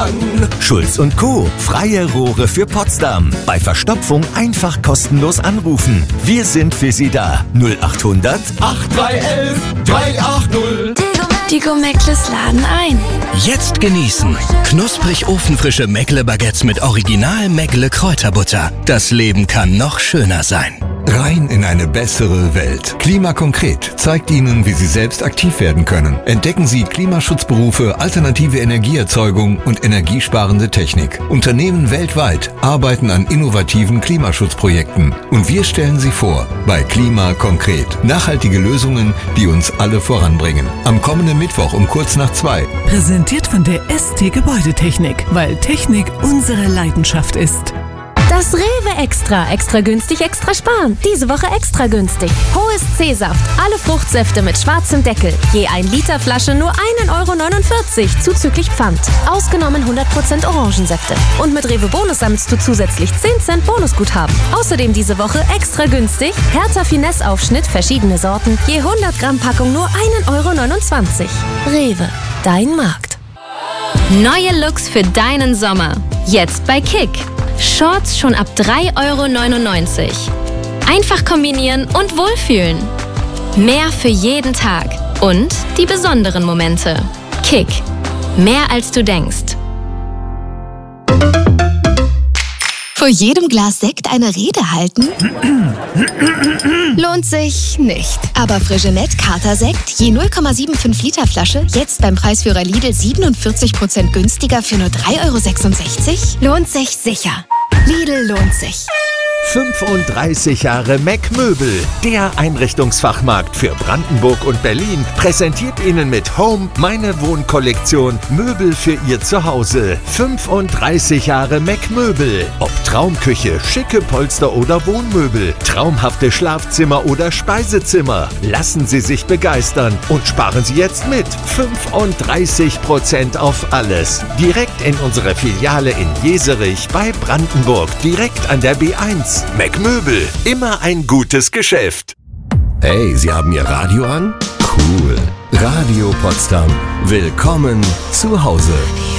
an. Schulz & Co. Freie Rohre für Potsdam. Bei Verstopfung einfach kostenlos anrufen. Wir sind für Sie da. 0800 8311 380. Die Meckles laden ein. Jetzt genießen. Knusprig ofenfrische Meckle-Baguettes mit Original Meckle Kräuterbutter. Das Leben kann noch schöner sein. Rein in eine bessere Welt. Klimakonkret zeigt Ihnen, wie Sie selbst aktiv werden können. Entdecken Sie Klimaschutzberufe, alternative Energieerzeugung und energiesparende Technik. Unternehmen weltweit arbeiten an innovativen Klimaschutzprojekten. Und wir stellen sie vor bei Klimakonkret. Nachhaltige Lösungen, die uns alle voranbringen. Am kommenden Mittwoch um kurz nach 2. Präsentiert von der ST Gebäudetechnik, weil Technik unsere Leidenschaft ist. Das Rewe Extra. Extra günstig, extra sparen. Diese Woche extra günstig. Hohes C-Saft. Alle Fruchtsäfte mit schwarzem Deckel. Je 1 Liter Flasche nur 1,49 € zuzüglich Pfand. Ausgenommen 100% Orangensäfte. Und mit Rewe Bonus sammelst du zusätzlich 10 Cent Bonusguthaben. Außerdem diese Woche extra günstig. Hertha Finesse Aufschnitt, verschiedene Sorten. Je 100 Gramm Packung nur 1,29 €. Rewe. Dein Markt. Neue Looks für deinen Sommer. Jetzt bei Kick. Shorts schon ab 3,99 €. Einfach kombinieren und wohlfühlen. Mehr für jeden Tag. Und die besonderen Momente. Kick. Mehr als du denkst. Vor jedem Glas Sekt eine Rede halten? Lohnt sich nicht. Aber Freixenet Katersekt, je 0,75 Liter Flasche, jetzt beim Preisführer Lidl 47% günstiger für nur 3,66 €? Lohnt sich sicher. Lidl lohnt sich. 35 Jahre Meck-Möbel, der Einrichtungsfachmarkt für Brandenburg und Berlin, präsentiert Ihnen mit Home meine Wohnkollektion Möbel für Ihr Zuhause. 35 Jahre Meck-Möbel. Ob Traumküche, schicke Polster oder Wohnmöbel, traumhafte Schlafzimmer oder Speisezimmer. Lassen Sie sich begeistern und sparen Sie jetzt mit 35% auf alles. Direkt in unsere Filiale in Jeserich bei Brandenburg, direkt an der B1. Meck-Möbel, immer ein gutes Geschäft. Hey, Sie haben Ihr Radio an? Cool. Radio Potsdam. Willkommen zu Hause.